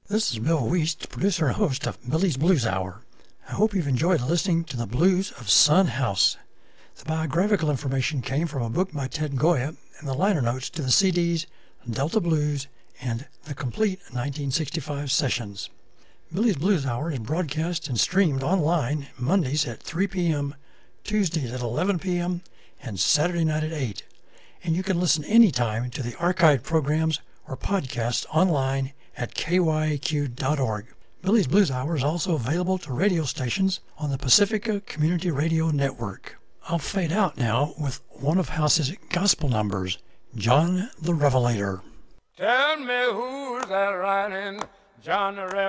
This is Bill Wiest, producer and host of Billy's Blues Hour. I hope you've enjoyed listening to the blues of Son House. The biographical information came from a book by Ted Goya and the liner notes to the CDs Delta Blues and The Complete 1965 Sessions. Billy's Blues Hour is broadcast and streamed online Mondays at 3 p.m., Tuesdays at 11 p.m., and Saturday night at 8. And you can listen anytime to the archived programs or podcasts online at kyaq.org. Billy's Blues Hour is also available to radio stations on the Pacifica Community Radio Network. I'll fade out now with one of House's gospel numbers, John the Revelator. Tell me who's that riding, John the Revelator.